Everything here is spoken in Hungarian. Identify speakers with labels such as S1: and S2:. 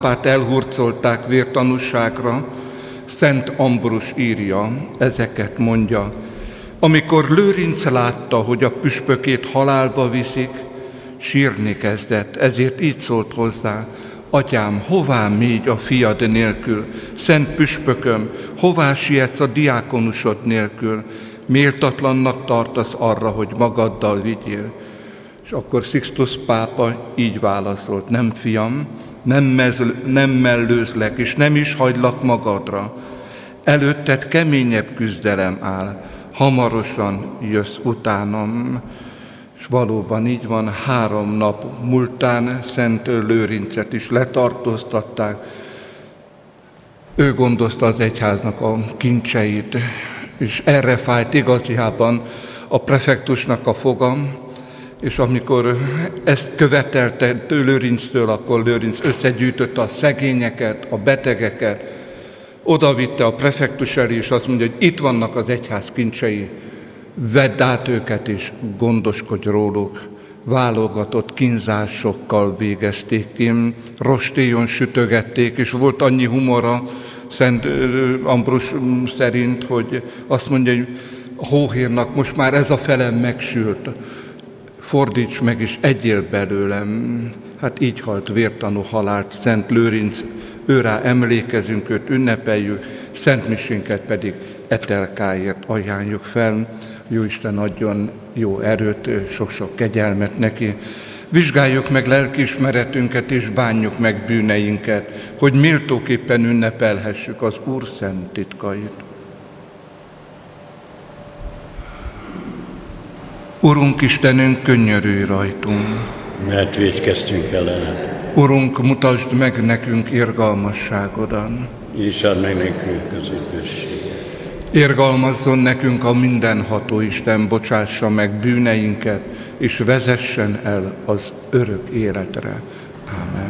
S1: Pápát elhurcolták vértanúságra, Szent Ambrus írja, ezeket mondja: amikor Lőrinc látta, hogy a püspökét halálba viszik, sírni kezdett, ezért így szólt hozzá: Atyám, hová mégy a fiad nélkül? Szent püspököm, hová sietsz a diákonusod nélkül? Méltatlannak tartasz arra, hogy magaddal vigyél? És akkor Sixtus pápa így válaszolt: nem, fiam, nem mellőzlek, és nem is hagylak magadra. Előtted keményebb küzdelem áll, hamarosan jössz utánam. És valóban így van, 3 nap múltán Szent Lőrincet is letartóztatták. Ő gondozta az egyháznak a kincseit, és erre fájt igaziában a prefektusnak a fogam, és amikor ezt követelte Lőrinctől, akkor Lőrinc összegyűjtötte a szegényeket, a betegeket, odavitte a prefektus elé, és azt mondja, hogy itt vannak az egyház kincsei, vedd át őket, és gondoskodj róluk. Válogatott kínzásokkal végezték ki, rostélyon sütögették, és volt annyi humora Szent Ambrus szerint, hogy azt mondja, hogy a hóhérnak most már ez a felem megsült, fordíts meg, és egyél belőlem. Hát így halt vértanú halált Szent Lőrinc, őrá emlékezünk, őt ünnepeljük, Szent Misénket pedig Etelkáért ajánljuk fel. Jóisten adjon jó erőt, sok-sok kegyelmet neki. Vizsgáljuk meg lelkiismeretünket, és bánjuk meg bűneinket, hogy méltóképpen ünnepelhessük az Úr szent titkait. Urunk Istenünk, könyörülj rajtunk,
S2: mert vétkeztünk ellened.
S1: Urunk, mutasd meg nekünk irgalmasságodat,
S2: És add meg nekünk az üdvösséget.
S1: Irgalmazzon nekünk a mindenható Isten, bocsássa meg bűneinket, és vezessen el az örök életre. Ámen.